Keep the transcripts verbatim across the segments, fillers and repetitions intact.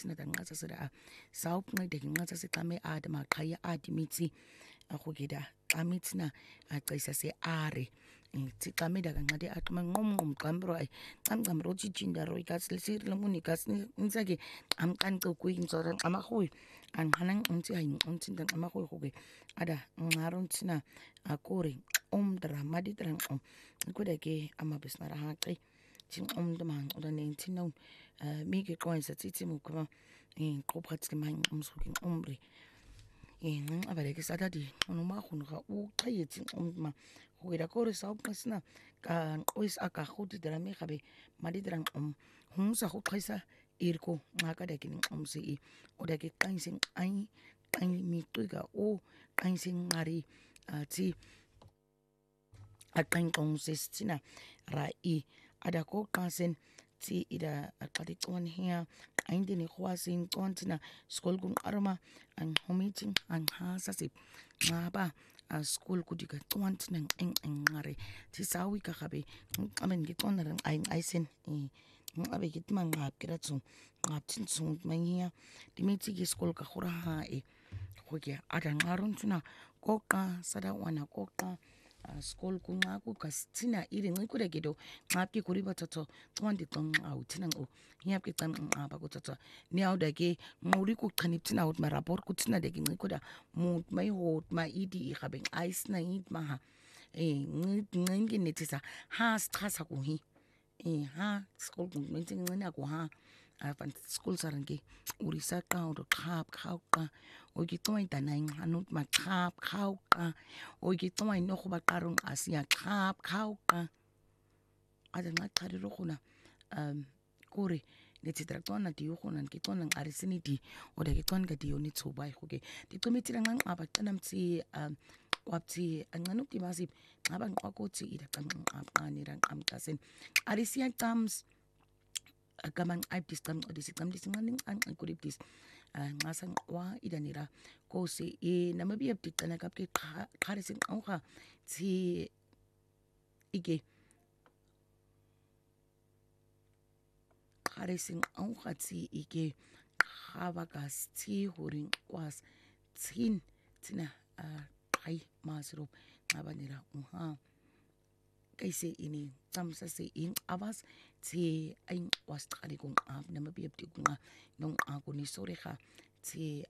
thina danqatsa sida sawuncede nginqatsa siqame ade maqhaya ade mithi akugida amithina acisa se are ti qameda kanqade aqma nqomnqom qambro ay qamqamro jijinda ro ikas lisir lamuni kas insake am qanqo kuyinzora amahoy anqanan unti ay unti dan amahoy hoge ada ngaron tina akore om dramadi dran om kuda ke amabisnara haqi tin om dman oda nentino mike qoinsa titi mukama in qophatsi man umsukin umri in abaleke sadadi onoma khunga uqayethi umma hoida kore sawqasna ka qois aka khudi drame khabe madi dran om humsa khoqisa irko ngaka dakin umsi oda ke qansin ai qan mi qiga o qansin ngari ati aqan qonsistina rai ada ko qasen ti ida aqadi qon here aindini khwasin qontina skolgun arma an homiting an hasasip ngaba a school kudiga qontina en ngare ti sawi ka khabe amen gitonaren ain aisen ngabe gitman ngab kiratsu ngabtin sun manya dimiti gi school ka khura ha e khogia ada ngarun tuna koqa sada wana koqa school kunga ku kastina iri ngikude gido ngapki kuri batoto twandi ton awutina o ngapki tan ngaba kutoto ni awda ke nguri ku qaniptina ut maraport kutina de ngikuda mu mai hot ma idi khaben ice na id ma e ngi netisa ha stressa ku hi e ha school ku meeting ngina ku ha afan school sarange urisa ka ndo khap khauqa ogitwa intanaing anut ma khap khauqa ogitwa ino go ba qarong asia khap khauqa ada ngaqhari ro khona um kore netitratona di khona ngitona ngarisini di oda kitona ka di yoni tsuba ihuke diqomitira nganqaba qanamtsi um wapthi anqanu tibasi ngaba nqakothi ida qanqani ranqamqasen arisia qams akamang aibdistam odisitam disingani anqikudibdis ngasan wa idanira kose e namabiya bdiqana kapke qharisin qawha ti ige qharisin qawha ti ige khabakas ti horin was tin tina qai masro ngabanira uha kaise ini tamsa se in abas ti ain was qali kung ab namabiya bdiqunga nong akuni soreha ti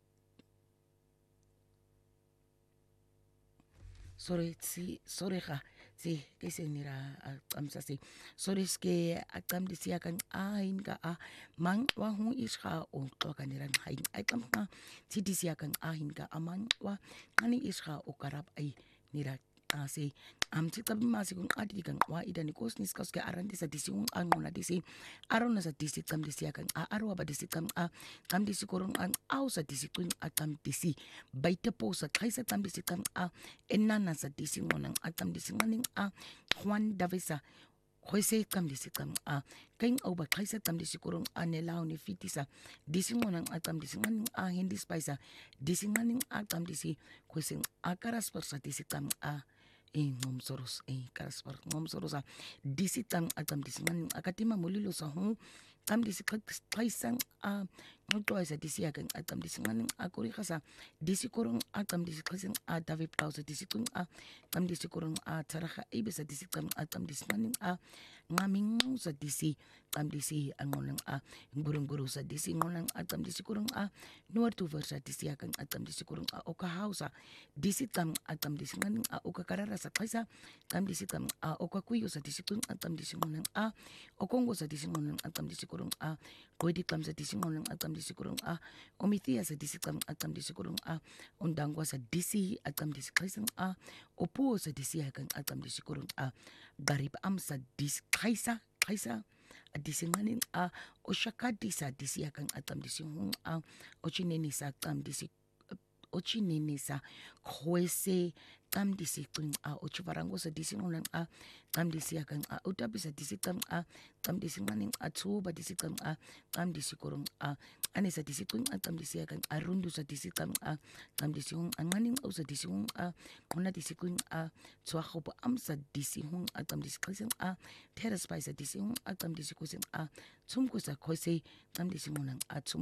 sore ti soreha ti kaise nira tamsa se soreske akam disia kan ain ka a mang wa hu isha o tokanira hain ai kamka ti disia kan ain ka amang wa ani isha o karab ai nira ase am tita bimasi kung adi kan wa idani kosnis kaske arandi sa disi un angona disi arona sa disi kam disi akan a arwa ba disi kam a kam disi korong ang au sa disi kun atam disi baita po sa kaisa kam disi kam a enana sa disi ngonang atam disi nganing a Juan Davisa khoise kam disi kam a kain au ba kaisa kam disi korong anelaw ni fitisa disi ngonang atam disi nganing a hindi spice disi nganing atam disi khoise akaras persa disi kam a e ngomsoros e karaspar ngomsorosa disitan atam disingan akatima mulilo sa hu tam disi kaisang a ngotwaisa disi akan atam disingan akuri khasa disi korong atam disi kaisang a david pausa disi kun a tam disi korong a taraha ibesa disi tam atam disingan a ngaming sa disi tam disi angonang a gurung-guru sa disi ngonang atam disi korong a nuar tu versa disi akan atam disi korong a oka hausa disi tam atam disingan a oka karara sa kaisa tam disi tam a oka kuyo sa disi kun atam disi ngonang a okongo sa disi ngonang atam disi korong a koedi tam sa disi ngonang atam disi korong a omithia sa disi tam atam disi korong a undangwa sa disi atam disi kaisang a opo sa disi akan atam disi korong a garib am sa disi kaisa kaisa disinganin a oshakadi sa disi akan atam disi hung a ochineni sa tam disi ochineni sa khoese tam disi kun a ochivarango sa disi ngonan a tam disi akan a utabi sa disi tam a tam disi nganing a tsuba disi tam a tam disi korong a ane sa disi kun a tam disi akan a rundu sa disi tam a tam disi hung a nganing au sa disi hung a ngona disi kun a tswahopo am sa disi hung a tam disi kasing a teras pai sa disi hung a tam disi kusing a tsumko sa khoise tam disi ngonan a tsum